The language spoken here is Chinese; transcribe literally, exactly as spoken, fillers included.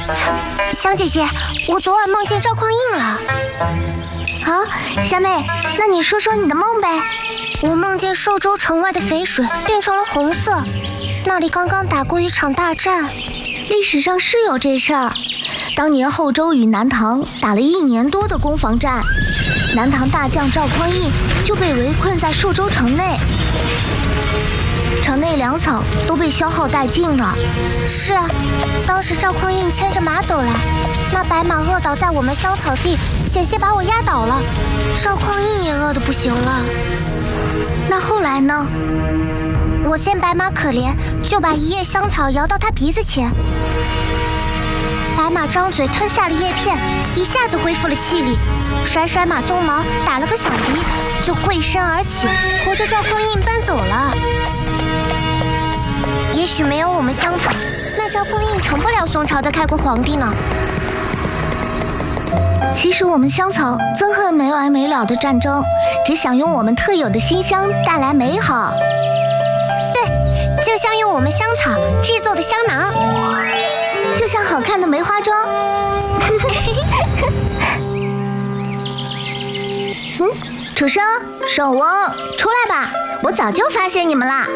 香姐姐，我昨晚梦见赵匡胤了。 好，夏妹，那你说说你的梦呗。 我梦见寿州城外的淝水变成了红色，那里刚刚打过一场大战。 历史上是有这事儿。当年后周与南唐打了一年多的攻防战，南唐大将赵匡胤就被围困在寿州城内，城内粮草都被消耗殆尽了。 是啊，当时赵匡胤牵着马走来，那白马饿倒在我们香草地，险些把我压倒了。赵匡胤也饿得不行了。 那后来呢？ 我见白马可怜，就把一叶香草摇到他鼻子前。白马张嘴吞下了叶片，一下子恢复了气力，甩甩马鬃毛，打了个响鼻，就跪身而起，驮着赵匡胤奔走了。也许没有我们香草，那赵匡胤成不了宋朝的开国皇帝呢。 其实我们香草憎恨没完没了的战争，只想用我们特有的馨香带来美好。 对，就像用我们香草制作的香囊， 就像好看的梅花桩。嗯，楚生、守翁，出来吧，我早就发现你们啦。